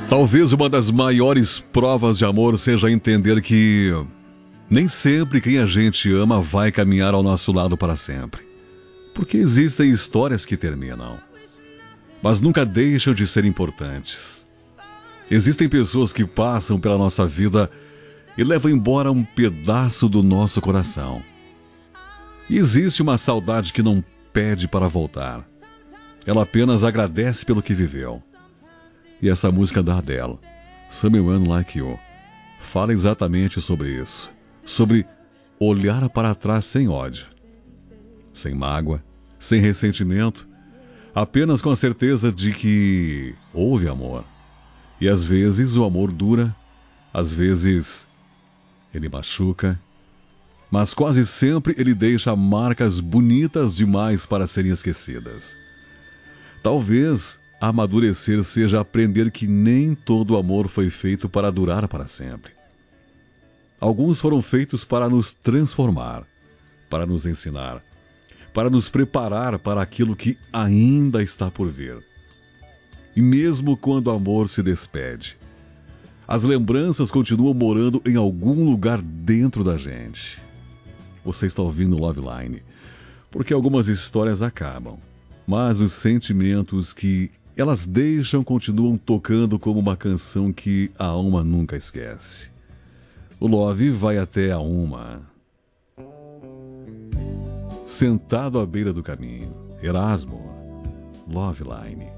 Talvez uma das maiores provas de amor seja entender que nem sempre quem a gente ama vai caminhar ao nosso lado para sempre. Porque existem histórias que terminam, mas nunca deixam de ser importantes. Existem pessoas que passam pela nossa vida e levam embora um pedaço do nosso coração. E existe uma saudade que não pede para voltar. Ela apenas agradece pelo que viveu. E essa música da Adele, Someone Like You, fala exatamente sobre isso. Sobre olhar para trás sem ódio, sem mágoa, sem ressentimento, apenas com a certeza de que houve amor. E às vezes o amor dura, às vezes ele machuca, mas quase sempre ele deixa marcas bonitas demais para serem esquecidas. Talvez amadurecer seja aprender que nem todo amor foi feito para durar para sempre. Alguns foram feitos para nos transformar, para nos ensinar, para nos preparar para aquilo que ainda está por vir. E mesmo quando o amor se despede, as lembranças continuam morando em algum lugar dentro da gente. Você está ouvindo Love Line, porque algumas histórias acabam, mas os sentimentos que elas deixam continuam tocando como uma canção que a alma nunca esquece. O Love vai até a uma. Sentado à beira do caminho, Erasmo, Love Line.